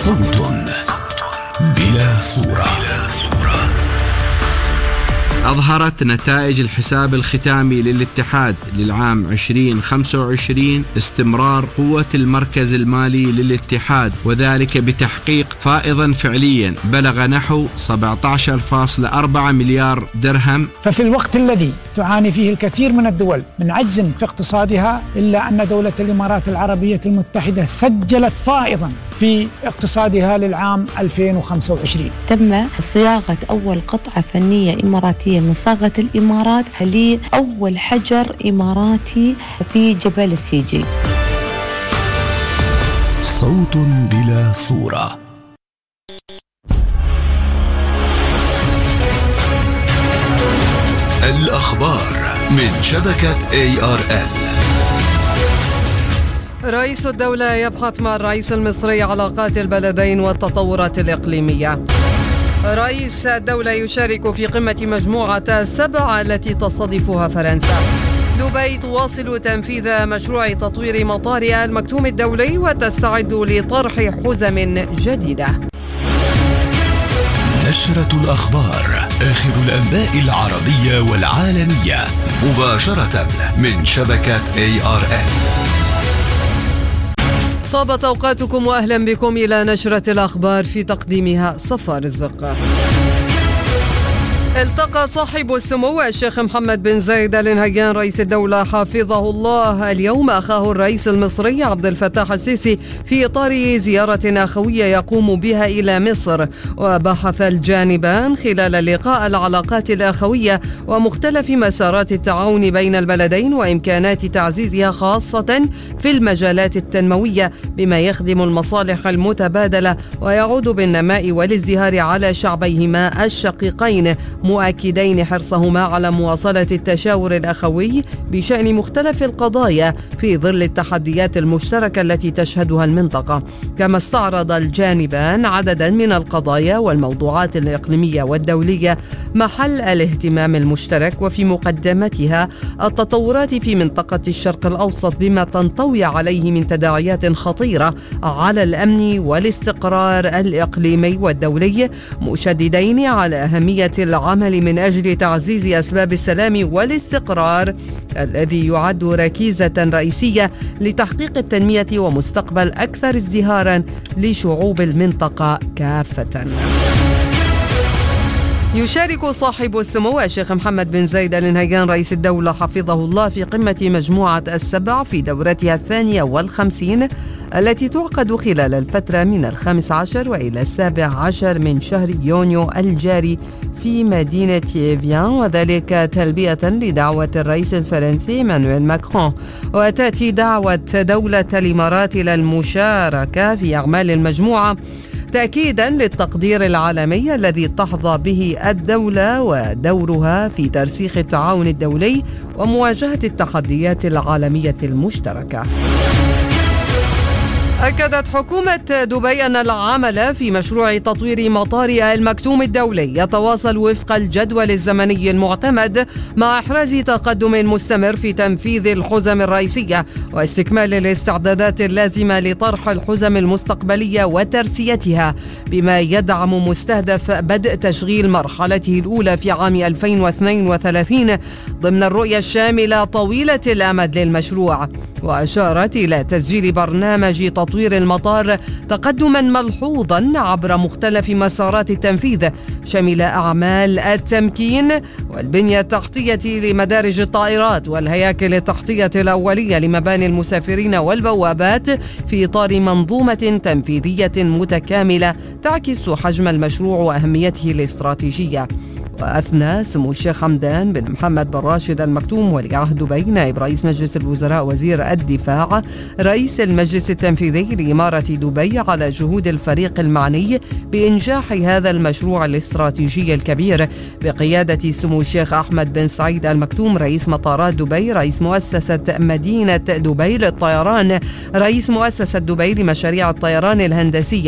صوت بلا صورة. أظهرت نتائج الحساب الختامي للاتحاد للعام 2025 استمرار قوة المركز المالي للاتحاد، وذلك بتحقيق فائضا فعليا بلغ نحو 17.4 مليار درهم. ففي الوقت الذي تعاني فيه الكثير من الدول من عجز في اقتصادها، إلا أن دولة الإمارات العربية المتحدة سجلت فائضا في اقتصادها للعام 2025. تم صياغة أول قطعة فنية إماراتية من صاغة الإمارات لأول حجر إماراتي في جبل السيجي. صوت بلا صورة. الأخبار من شبكة ARL. رئيس الدولة يبحث مع الرئيس المصري علاقات البلدين والتطورات الإقليمية. رئيس الدولة يشارك في قمة مجموعة 7 التي تستضيفها فرنسا. دبي تواصل تنفيذ مشروع تطوير مطار المكتوم الدولي وتستعد لطرح حزم جديدة. نشرة الأخبار، آخر الأنباء العربية والعالمية، مباشرة من شبكة ARL. طابت أوقاتكم وأهلا بكم إلى نشرة الأخبار، في تقديمها صفار الزقة. التقى صاحب السمو الشيخ محمد بن زايد آل نهيان رئيس الدولة حفظه الله اليوم أخاه الرئيس المصري عبد الفتاح السيسي في إطار زيارة أخوية يقوم بها إلى مصر. وبحث الجانبان خلال اللقاء العلاقات الأخوية ومختلف مسارات التعاون بين البلدين وإمكانات تعزيزها، خاصة في المجالات التنموية بما يخدم المصالح المتبادلة ويعود بالنماء والازدهار على شعبيهما الشقيقين، مؤكدين حرصهما على مواصلة التشاور الأخوي بشأن مختلف القضايا في ظل التحديات المشتركة التي تشهدها المنطقة. كما استعرض الجانبان عددا من القضايا والموضوعات الإقليمية والدولية محل الاهتمام المشترك، وفي مقدمتها التطورات في منطقة الشرق الأوسط بما تنطوي عليه من تداعيات خطيرة على الأمن والاستقرار الإقليمي والدولي، مشددين على أهمية العمل من أجل تعزيز أسباب السلام والاستقرار الذي يعد ركيزة رئيسية لتحقيق التنمية ومستقبل أكثر ازدهارا لشعوب المنطقة كافة. يشارك صاحب السمو الشيخ محمد بن زايد آل نهيان رئيس الدولة حفظه الله في قمة مجموعة 7 في دورتها 52 التي تعقد خلال الفترة من 15 وإلى 17 من شهر يونيو الجاري في مدينة إيفيان، وذلك تلبية لدعوة الرئيس الفرنسي إيمانويل ماكرون. وتأتي دعوة دولة الإمارات إلى المشاركة في أعمال المجموعة تأكيدا للتقدير العالمي الذي تحظى به الدولة ودورها في ترسيخ التعاون الدولي ومواجهة التحديات العالمية المشتركة. أكدت حكومة دبي أن العمل في مشروع تطوير مطار المكتوم الدولي يتواصل وفق الجدول الزمني المعتمد، مع إحراز تقدم مستمر في تنفيذ الحزم الرئيسية واستكمال الاستعدادات اللازمة لطرح الحزم المستقبلية وترسيتها، بما يدعم مستهدف بدء تشغيل مرحلته الأولى في عام 2032 ضمن الرؤية الشاملة طويلة الأمد للمشروع. وأشارت إلى تسجيل برنامج تطوير المطار تقدما ملحوظا عبر مختلف مسارات التنفيذ، شمل أعمال التمكين والبنية التحتية لمدارج الطائرات والهياكل التحتية الأولية لمباني المسافرين والبوابات، في إطار منظومة تنفيذية متكاملة تعكس حجم المشروع وأهميته الاستراتيجية. وأثنى سمو الشيخ حمدان بن محمد بن راشد المكتوم ولي عهد دبي نائب رئيس مجلس الوزراء وزير الدفاع رئيس المجلس التنفيذي لإمارة دبي على جهود الفريق المعني بإنجاح هذا المشروع الاستراتيجي الكبير بقيادة سمو الشيخ أحمد بن سعيد المكتوم رئيس مطارات دبي، رئيس مؤسسة مدينة دبي للطيران، رئيس مؤسسة دبي لمشاريع الطيران الهندسية،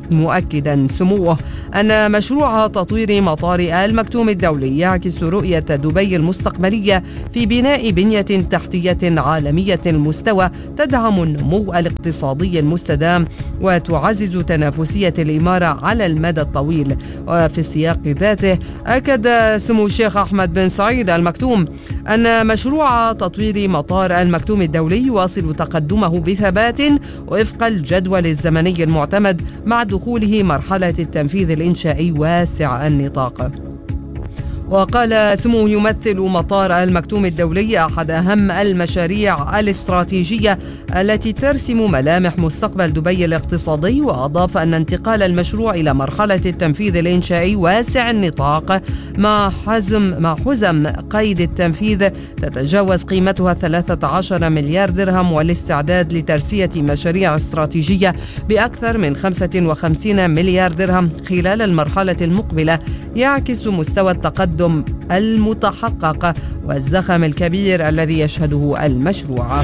مؤكدا سموه أن مشروع تطوير مطار آل مكتوم الدولي يعكس رؤية دبي المستقبلية في بناء بنية تحتية عالمية المستوى تدعم النمو الاقتصادي المستدام وتعزز تنافسية الإمارة على المدى الطويل. وفي السياق ذاته أكد سمو الشيخ أحمد بن سعيد آل مكتوم أن مشروع تطوير مطار آل مكتوم الدولي يواصل تقدمه بثبات وفق الجدول الزمني المعتمد مع دخوله مرحلة التنفيذ الإنشائي واسع النطاق. وقال سمو يمثل مطار آل مكتوم الدولي أحد أهم المشاريع الاستراتيجية التي ترسم ملامح مستقبل دبي الاقتصادي، وأضاف أن انتقال المشروع إلى مرحلة التنفيذ الإنشائي واسع النطاق مع حزم قيد التنفيذ تتجاوز قيمتها 13 مليار درهم والاستعداد لترسية مشاريع استراتيجية بأكثر من 55 مليار درهم خلال المرحلة المقبلة يعكس مستوى التقدم المتحقق والزخم الكبير الذي يشهده المشروع.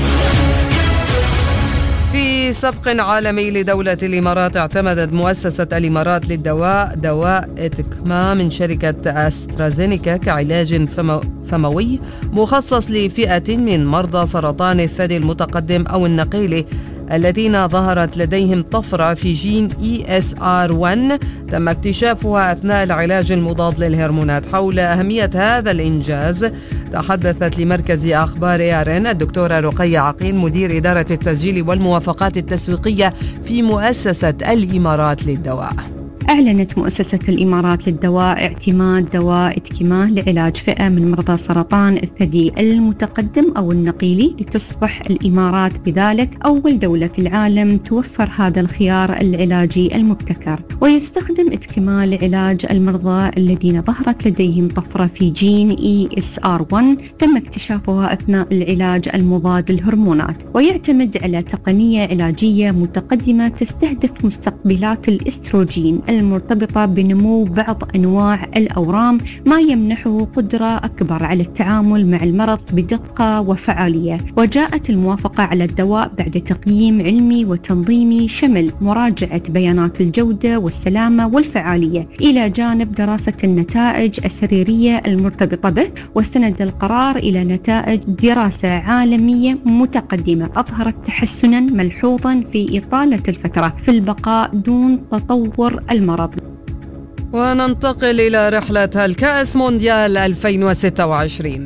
في سبق عالمي لدولة الإمارات، اعتمدت مؤسسة الإمارات للدواء دواء إتكما من شركة أسترازينيكا كعلاج فموي مخصص لفئة من مرضى سرطان الثدي المتقدم أو النقيلي الذين ظهرت لديهم طفرة في جين ESR1 تم اكتشافها أثناء العلاج المضاد للهرمونات. حول أهمية هذا الإنجاز تحدثت لمركز أخبار ARN الدكتورة رقية عقيل مدير إدارة التسجيل والموافقات التسويقية في مؤسسة الإمارات للدواء. أعلنت مؤسسة الإمارات للدواء اعتماد دواء إتكما لعلاج فئة من مرضى سرطان الثدي المتقدم أو النقيلي، لتصبح الإمارات بذلك أول دولة في العالم توفر هذا الخيار العلاجي المبتكر. ويستخدم إتكما لعلاج المرضى الذين ظهرت لديهم طفرة في جين ESR1 تم اكتشافها أثناء العلاج المضاد للهرمونات، ويعتمد على تقنية علاجية متقدمة تستهدف مستقبلات الإستروجين المرتبطة بنمو بعض أنواع الأورام، ما يمنحه قدرة أكبر على التعامل مع المرض بدقة وفعالية. وجاءت الموافقة على الدواء بعد تقييم علمي وتنظيمي شمل مراجعة بيانات الجودة والسلامة والفعالية إلى جانب دراسة النتائج السريرية المرتبطة به. واستند القرار إلى نتائج دراسة عالمية متقدمة أظهرت تحسنا ملحوظا في إطالة الفترة في البقاء دون تطور المرض. وننتقل إلى رحلة الكأس مونديال 2026.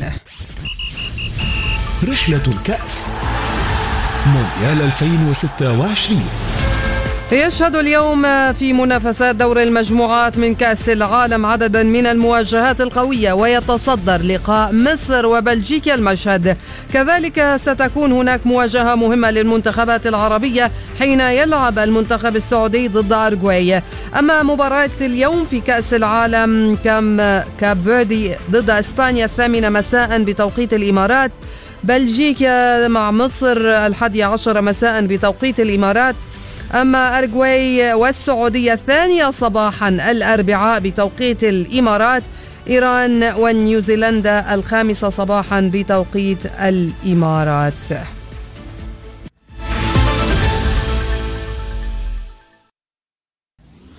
رحلة الكأس مونديال 2026 يشهد اليوم في منافسات دور المجموعات من كأس العالم عددا من المواجهات القوية، ويتصدر لقاء مصر وبلجيكا المشهد. كذلك ستكون هناك مواجهة مهمة للمنتخبات العربية حين يلعب المنتخب السعودي ضد أرجواي. أما مباراة اليوم في كأس العالم كاب فيردي ضد إسبانيا 8 مساء بتوقيت الإمارات، بلجيكا مع مصر 11 مساء بتوقيت الإمارات. أما أرجواي والسعودية 2 صباحا الأربعاء بتوقيت الإمارات. إيران ونيوزيلندا 5 صباحا بتوقيت الإمارات.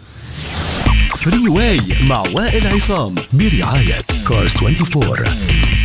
فري واي مع وائل عصام برعاية كارز 24.